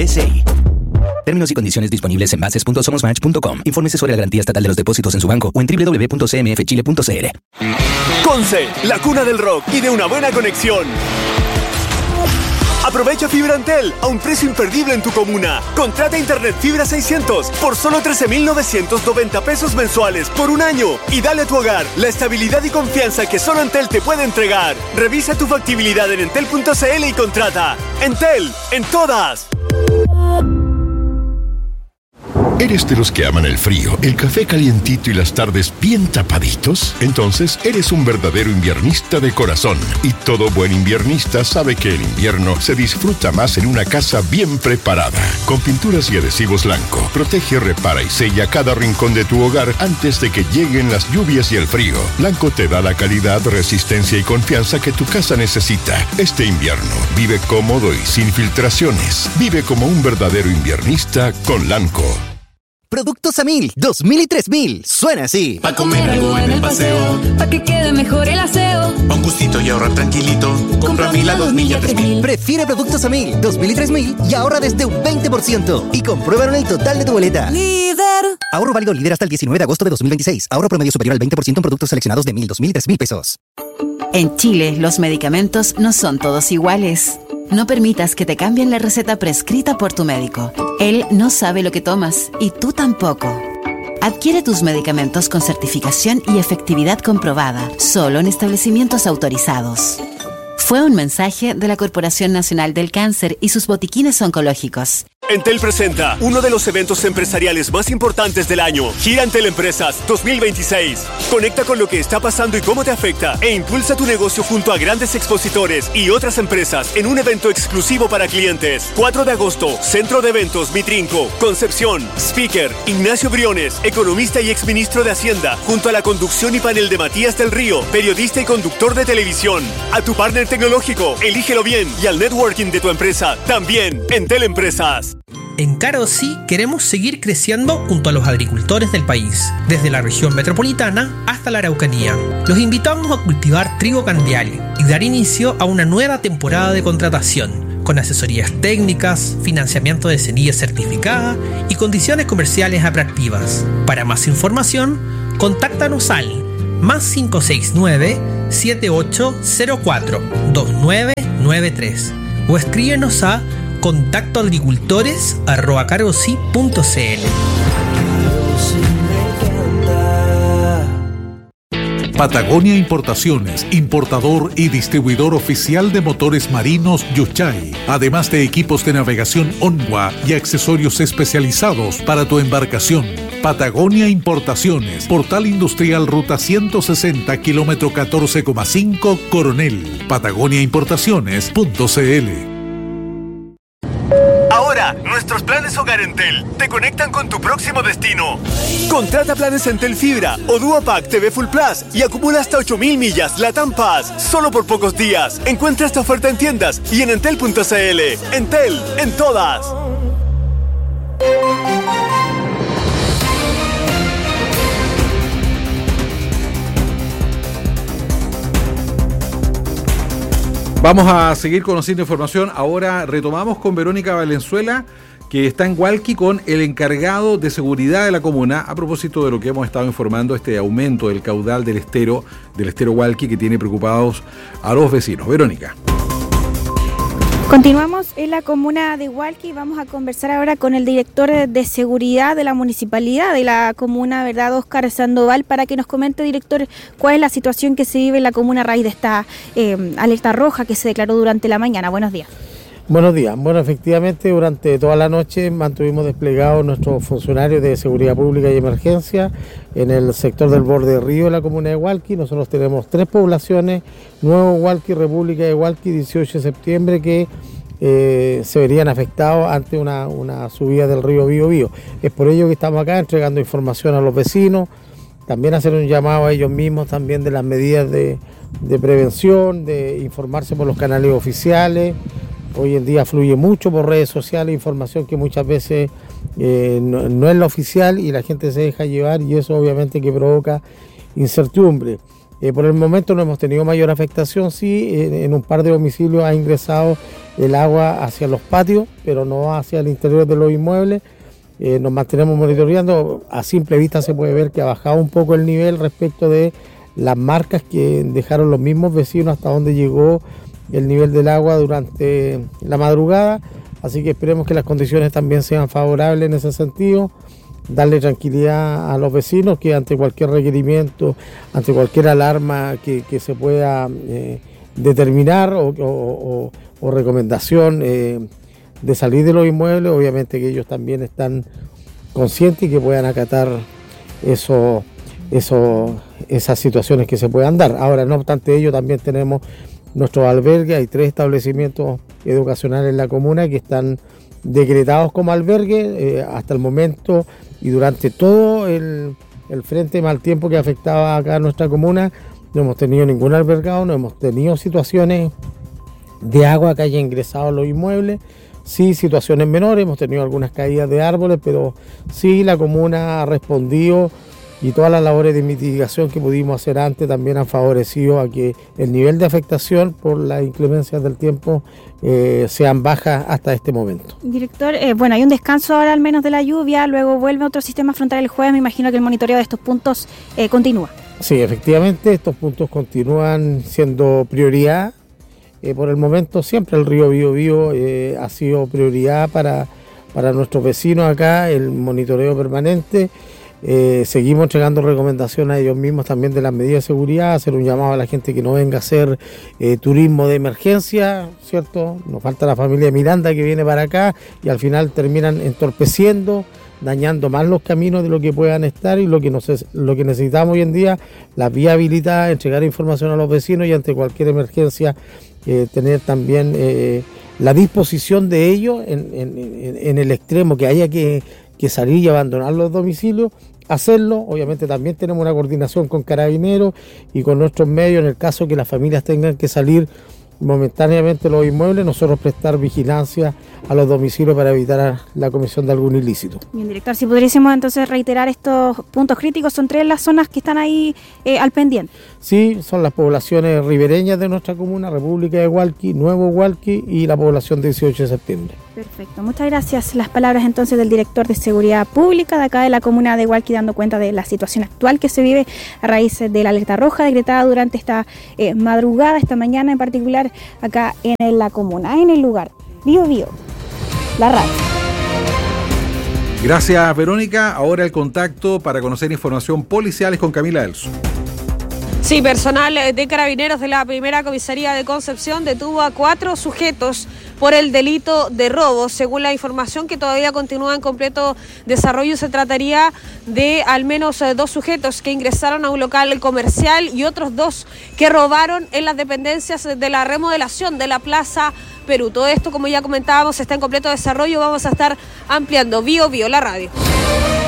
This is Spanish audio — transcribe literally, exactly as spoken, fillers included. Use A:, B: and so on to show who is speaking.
A: S I. Términos y condiciones disponibles en bases punto somos match punto com. Infórmese sobre la garantía estatal de los depósitos en su banco o en doble u doble u doble u punto c m f chile punto c l.
B: Conce, la cuna del rock y de una buena conexión. Aprovecha fibra Entel a un precio imperdible en tu comuna. Contrata internet fibra seiscientos por solo trece mil novecientos noventa pesos mensuales por un año y dale a tu hogar la estabilidad y confianza que solo Entel te puede entregar. Revisa tu factibilidad en entel punto c l y contrata. Entel, en todas.
C: ¿Eres de los que aman el frío, el café calientito y las tardes bien tapaditos? Entonces, eres un verdadero inviernista de corazón. Y todo buen inviernista sabe que el invierno se disfruta más en una casa bien preparada. Con pinturas y adhesivos Lanco, protege, repara y sella cada rincón de tu hogar antes de que lleguen las lluvias y el frío. Lanco te da la calidad, resistencia y confianza que tu casa necesita. Este invierno, vive cómodo y sin filtraciones. Vive como un verdadero inviernista con Lanco.
D: Productos a mil, dos mil y tres mil. Suena así.
E: Pa' comer algo en el paseo, pa' que quede mejor el aseo.
F: Pa' un gustito y ahorrar tranquilito. Compra a mil, a dos mil y a tres mil.
D: Prefiere productos a mil, dos mil y tres mil y ahorra desde un veinte por ciento. Y compruébalo en el total de tu boleta.
E: Líder.
D: Ahorro válido líder hasta el diecinueve de agosto de dos mil veintiséis. Ahorro promedio superior al veinte por ciento en productos seleccionados de mil, dos mil y tres mil pesos.
G: En Chile, los medicamentos no son todos iguales. No permitas que te cambien la receta prescrita por tu médico. Él no sabe lo que tomas y tú tampoco. Adquiere tus medicamentos con certificación y efectividad comprobada, solo en establecimientos autorizados. Fue un mensaje de la Corporación Nacional del Cáncer y sus botiquines oncológicos.
B: Entel presenta uno de los eventos empresariales más importantes del año, Gira Entel Empresas dos mil veintiséis. Conecta con lo que está pasando y cómo te afecta e impulsa tu negocio junto a grandes expositores y otras empresas en un evento exclusivo para clientes. cuatro de agosto, Centro de Eventos Mitrinco, Concepción. Speaker, Ignacio Briones, economista y exministro de Hacienda, junto a la conducción y panel de Matías del Río, periodista y conductor de televisión. A tu partner tecnológico, elígelo bien, y al networking de tu empresa, también, Entel Empresas.
H: En Carosí queremos seguir creciendo junto a los agricultores del país, desde la región metropolitana hasta la Araucanía. Los invitamos a cultivar trigo candial y dar inicio a una nueva temporada de contratación, con asesorías técnicas, financiamiento de semillas certificada y condiciones comerciales atractivas. Para más información, contáctanos al más cinco seis nueve, siete ocho cero cuatro, dos nueve nueve tres o escríbenos a contacto agricultores arroba carosí punto c l.
I: Patagonia Importaciones, importador y distribuidor oficial de motores marinos Yuchay, además de equipos de navegación Onwa y accesorios especializados para tu embarcación. Patagonia Importaciones, Portal Industrial Ruta ciento sesenta, kilómetro catorce coma cinco, Coronel. patagonia importaciones punto c l.
B: Ahora, nuestros planes Hogar Entel te conectan con tu próximo destino. Contrata planes Entel Fibra o Duopack T V Full Plus y acumula hasta ocho mil millas LATAM Pass solo por pocos días. Encuentra esta oferta en tiendas y en entel punto c l. Entel, en todas.
J: Vamos a seguir conociendo información. Ahora retomamos con Verónica Valenzuela, que está en Hualqui con el encargado de seguridad de la comuna, a propósito de lo que hemos estado informando, este aumento del caudal del estero, del estero Hualqui, que tiene preocupados a los vecinos. Verónica.
K: Continuamos en la comuna de Hualqui y vamos a conversar ahora con el director de seguridad de la municipalidad de la comuna, ¿verdad?, Óscar Sandoval, para que nos comente, director, cuál es la situación que se vive en la comuna a raíz de esta eh, alerta roja que se declaró durante la mañana. Buenos días.
L: Buenos días. Bueno, efectivamente, durante toda la noche mantuvimos desplegados nuestros funcionarios de seguridad pública y emergencia en el sector del borde del río de la comuna de Hualqui. Nosotros tenemos tres poblaciones, Nuevo Hualqui, República de Hualqui, dieciocho de septiembre, que eh, se verían afectados ante una, una subida del río Biobío. Es por ello que estamos acá entregando información a los vecinos, también hacer un llamado a ellos mismos también de las medidas de, de prevención, de informarse por los canales oficiales. Hoy en día fluye mucho por redes sociales, información que muchas veces eh, no, no es la oficial y la gente se deja llevar, y eso obviamente que provoca incertidumbre. Eh, por el momento no hemos tenido mayor afectación, sí, en, en un par de domicilios ha ingresado el agua hacia los patios, pero no hacia el interior de los inmuebles. Eh, nos mantenemos monitoreando, a simple vista se puede ver que ha bajado un poco el nivel respecto de las marcas que dejaron los mismos vecinos hasta donde llegó el nivel del agua durante la madrugada, así que esperemos que las condiciones también sean favorables en ese sentido, darle tranquilidad a los vecinos que ante cualquier requerimiento, ante cualquier alarma que, que se pueda eh, determinar o, o, o, o recomendación eh, de salir de los inmuebles, obviamente que ellos también están conscientes y que puedan acatar eso, eso, esas situaciones que se puedan dar. Ahora, no obstante ello, también tenemos nuestros albergues, hay tres establecimientos educacionales en la comuna que están decretados como albergues eh, hasta el momento y durante todo el, el frente de mal tiempo que afectaba acá a nuestra comuna, no hemos tenido ningún albergado, no hemos tenido situaciones de agua que haya ingresado a los inmuebles. Sí, situaciones menores, hemos tenido algunas caídas de árboles, pero sí la comuna ha respondido y todas las labores de mitigación que pudimos hacer antes también han favorecido a que el nivel de afectación por las inclemencias del tiempo eh, sean bajas hasta este momento.
K: Director, eh, bueno, hay un descanso ahora al menos de la lluvia, luego vuelve otro sistema frontal el jueves, me imagino que el monitoreo de estos puntos eh, continúa. Sí, efectivamente, estos puntos continúan siendo prioridad. Eh, por el momento siempre el río Biobío eh, ha sido prioridad para, para nuestros vecinos acá, el monitoreo permanente. Eh, seguimos entregando recomendaciones a ellos mismos también de las medidas de seguridad, hacer un llamado a la gente que no venga a hacer eh, turismo de emergencia, ¿cierto? Nos falta la familia Miranda que viene para acá y al final terminan entorpeciendo, dañando más los caminos de lo que puedan estar y lo que, nos, lo que necesitamos hoy en día, la viabilidad, entregar información a los vecinos y ante cualquier emergencia eh, tener también eh, la disposición de ellos en, en, en, en el extremo que haya que, que salir y abandonar los domicilios, hacerlo. Obviamente también tenemos una coordinación con Carabineros y con nuestros medios en el caso que las familias tengan que salir momentáneamente los inmuebles, nosotros prestar vigilancia a los domicilios para evitar la comisión de algún ilícito. Bien, director, si pudiésemos entonces reiterar estos puntos críticos, son tres las zonas que están ahí eh, al pendiente. Sí, son las poblaciones ribereñas de nuestra comuna, República de Hualqui, Nuevo Hualqui y la población del dieciocho de septiembre. Perfecto, muchas gracias. Las palabras entonces del director de Seguridad Pública de acá de la comuna de Hualqui, dando cuenta de la situación actual que se vive a raíz de la alerta roja decretada durante esta eh, madrugada, esta mañana en particular, acá en la comuna, en el lugar Bio Bio, la radio.
J: Gracias, Verónica. Ahora el contacto para conocer información policial es con Camila Elso.
M: Sí, personal de Carabineros de la primera comisaría de Concepción detuvo a cuatro sujetos por el delito de robo. Según la información que todavía continúa en completo desarrollo, se trataría de al menos dos sujetos que ingresaron a un local comercial y otros dos que robaron en las dependencias de la remodelación de la Plaza Perú. Todo esto, como ya comentábamos, está en completo desarrollo. Vamos a estar ampliando. Bio Bio, la radio.